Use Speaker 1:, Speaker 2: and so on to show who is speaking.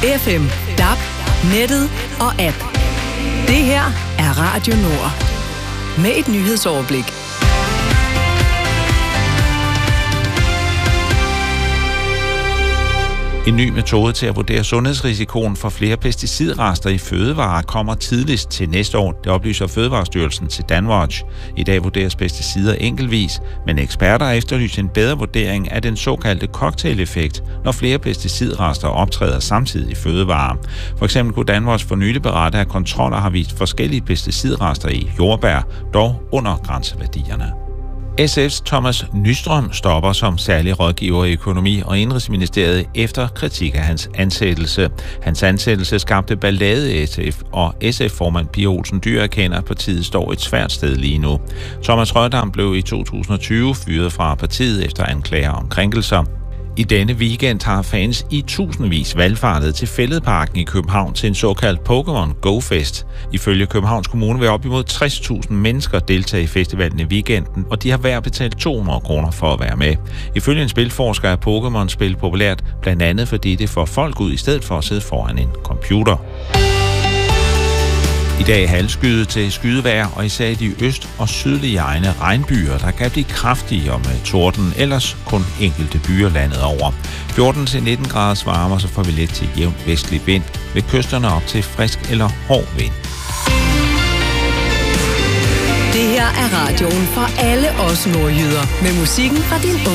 Speaker 1: FM, DAB, nettet og app. Det her er Radio Nord. Med et nyhedsoverblik.
Speaker 2: En ny metode til at vurdere sundhedsrisikoen for flere pesticidrester i fødevarer kommer tidligst til næste år. Det oplyser Fødevarestyrelsen til Danwatch. I dag vurderes pesticider enkeltvis, men eksperter har efterlyst en bedre vurdering af den såkaldte cocktail-effekt, når flere pesticidrester optræder samtidig i fødevarer. For eksempel kunne Danwatch for nylig berette, at kontroller har vist forskellige pesticidrester i jordbær, dog under grænseværdierne. SF's Thomas Nystrøm stopper som særlig rådgiver i økonomi- og indrigsministeriet efter kritik af hans ansættelse. Hans ansættelse skabte ballade i SF, og SF-formand Pia Olsen Dyhr erkender, at partiet står et svært sted lige nu. Thomas Rørdam blev i 2020 fyret fra partiet efter anklager om krænkelser. I denne weekend har fans i tusindvis valgfartet til Fælledparken i København til en såkaldt Pokémon Go-fest. Ifølge Københavns Kommune vil op imod 60.000 mennesker deltage i festivalen i weekenden, og de har hver betalt 200 kroner for at være med. Ifølge en spilforsker er Pokémon-spil populært, blandt andet fordi det får folk ud i stedet for at sidde foran en computer. I dag halvskyet til skydevejr, og især i de øst- og sydlige egne regnbyer, der kan blive kraftigere med torden, ellers kun enkelte byer landet over. 14-19 graders varme, så får vi let til jævn vestlig vind, ved kysterne op til frisk eller hård vind.
Speaker 1: Det her er radioen for alle os nordjyder, med musikken fra din